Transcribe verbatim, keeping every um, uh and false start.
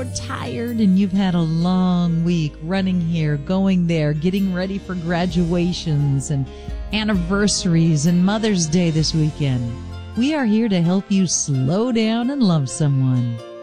tired and you've had a long week running here, going there, getting ready for graduations and anniversaries and Mother's Day this weekend, we are here to help you slow down and love someone.